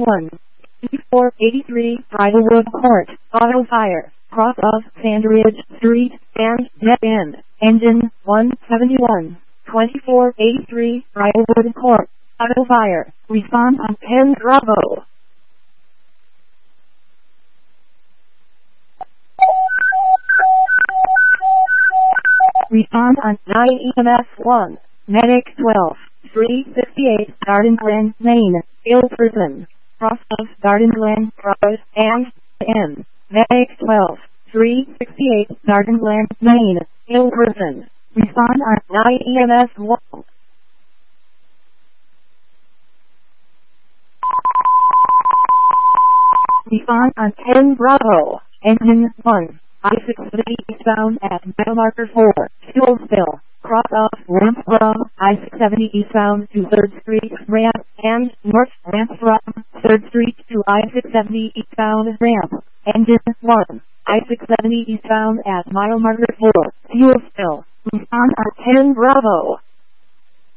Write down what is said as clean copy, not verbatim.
1. 483 Bridlewood Court, auto fire, cross of Sandridge Street, and dead end, engine 171. 2483 Bridlewood Court, auto fire, respond on 10 Bravo. Respond on 9 EMS 1, Medic 12, 368 Garden Glen, Maine, ill person, cross of Garden Glen Road, and N. Medic 12, 368 Garden Glen, Maine, ill person. Respond on 9 EMS 1. Respond on 10 Bravo, engine 1. I-670 eastbound at mile marker 4, Stillsville, cross off Lampborough, I-670 eastbound to 3rd Street ramp, and north ramp from 3rd Street to I-670 eastbound ramp, engine 1, I-670 eastbound at mile marker 4, Stillsville. Respond on 10 Bravo.